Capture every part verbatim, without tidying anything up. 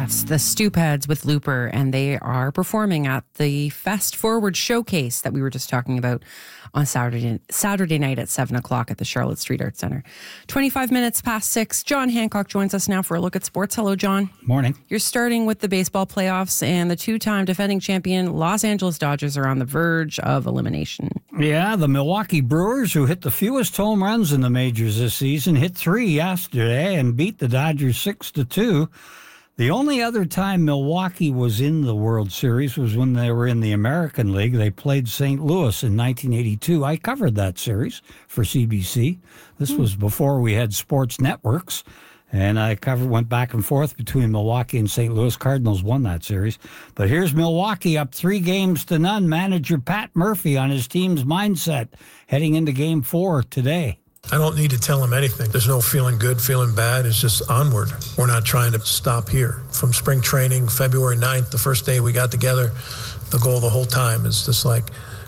Yes, the Stoopheads with Looper, and they are performing at the Fest Forward Showcase that we were just talking about on Saturday Saturday night at seven o'clock at the Charlotte Street Arts Center. twenty-five minutes past six. John Hancock joins us now for a look at sports. Hello, John. Morning. You're starting with the baseball playoffs, and the two-time defending champion Los Angeles Dodgers are on the verge of elimination. Yeah, the Milwaukee Brewers, who hit the fewest home runs in the majors this season, hit three yesterday and beat the Dodgers six to two. The only other time Milwaukee was in the World Series was when they were in the American League. They played Saint Louis in nineteen eighty-two. I covered that series for C B C. This was before we had sports networks. And I covered, went back and forth between Milwaukee and Saint Louis. Cardinals won that series. But here's Milwaukee up three games to none. Manager Pat Murphy on his team's mindset heading into game four today. I don't need to tell him anything. There's no feeling good, feeling bad. It's just onward. We're not trying to stop here. From spring training, February ninth, the first day we got together, the goal the whole time is just like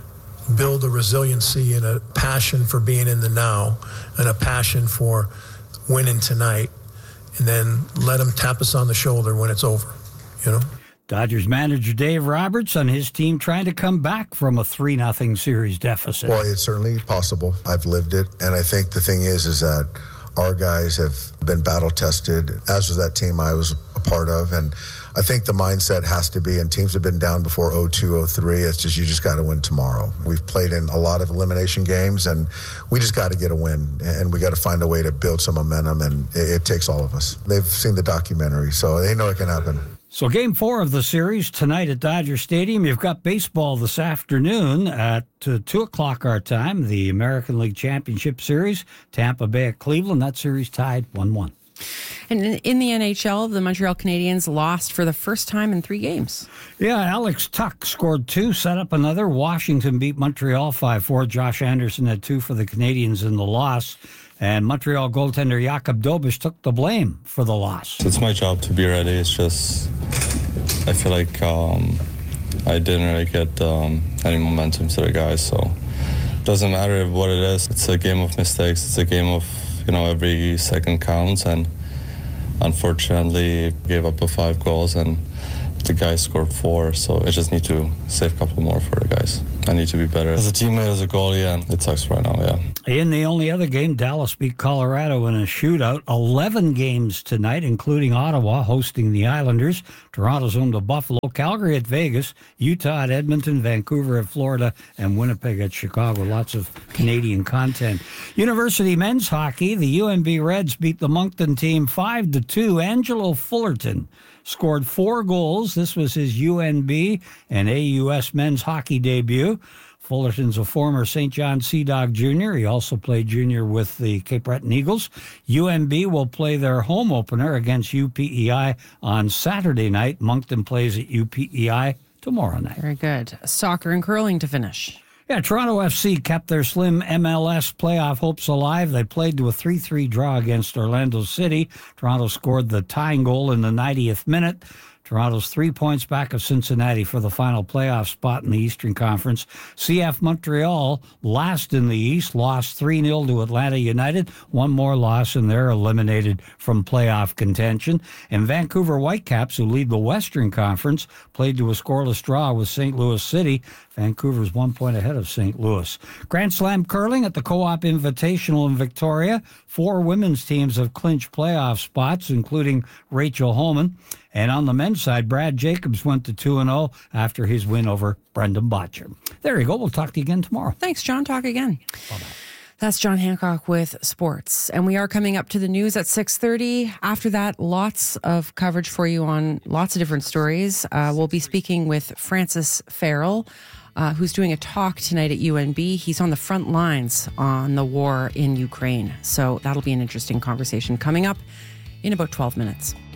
build a resiliency and a passion for being in the now and a passion for winning tonight, and then let them tap us on the shoulder when it's over, you know? Dodgers manager Dave Roberts on his team trying to come back from a three nothing series deficit. Well, it's certainly possible. I've lived it. And I think the thing is, is that our guys have been battle tested, as was that team I was a part of. And I think the mindset has to be, and teams have been down before oh two, oh three. It's just, you just got to win tomorrow. We've played in a lot of elimination games, and we just got to get a win. And we got to find a way to build some momentum, and it, it takes all of us. They've seen the documentary, so they know it can happen. So game four of the series tonight at Dodger Stadium. You've got baseball this afternoon at uh, two o'clock our time, the American League Championship Series, Tampa Bay at Cleveland. That series tied one one. And in, in the N H L, the Montreal Canadiens lost for the first time in three games. Yeah, Alex Tuch scored two, set up another. Washington beat Montreal five four. Josh Anderson had two for the Canadiens in the loss. And Montreal goaltender Jakub Dobeš took the blame for the loss. It's my job to be ready. It's just, I feel like um, I didn't really get um, any momentum to the guys. So it doesn't matter what it is. It's a game of mistakes. It's a game of, you know, every second counts. And unfortunately, gave up a five goals and the guys scored four. So I just need to save a couple more for the guys. I need to be better as a teammate, as a goalie, and it sucks right now, yeah. In the only other game, Dallas beat Colorado in a shootout. eleven games tonight, including Ottawa hosting the Islanders. Toronto's home to Buffalo. Calgary at Vegas. Utah at Edmonton. Vancouver at Florida. And Winnipeg at Chicago. Lots of Canadian content. University men's hockey. The U N B Reds beat the Moncton team five to two. Angelo Fullerton scored four goals. This was his U N B and A U S men's hockey debut. Fullerton's a former Saint John Sea Dog Junior He also played junior with the Cape Breton Eagles. U N B will play their home opener against U P E I on Saturday night. Moncton plays at U P E I tomorrow night. Very good. Soccer and curling to finish. Yeah, Toronto F C kept their slim M L S playoff hopes alive. They played to a three three draw against Orlando City. Toronto scored the tying goal in the ninetieth minute. Toronto's three points back of Cincinnati for the final playoff spot in the Eastern Conference. C F Montreal, last in the East, lost three nil to Atlanta United. One more loss and they're eliminated from playoff contention. And Vancouver Whitecaps, who lead the Western Conference, played to a scoreless draw with Saint Louis City. Vancouver's one point ahead of Saint Louis. Grand Slam curling at the Co-op Invitational in Victoria. Four women's teams have clinched playoff spots, including Rachel Holman. And on the men's side, Brad Jacobs went to two and oh after his win over Brendan Botcher. There you go. We'll talk to you again tomorrow. Thanks, John. Talk again. Bye-bye. That's John Hancock with sports. And we are coming up to the news at six thirty. After that, lots of coverage for you on lots of different stories. Uh, we'll be speaking with Francis Farrell, uh, who's doing a talk tonight at U N B. He's on the front lines on the war in Ukraine. So that'll be an interesting conversation coming up in about twelve minutes.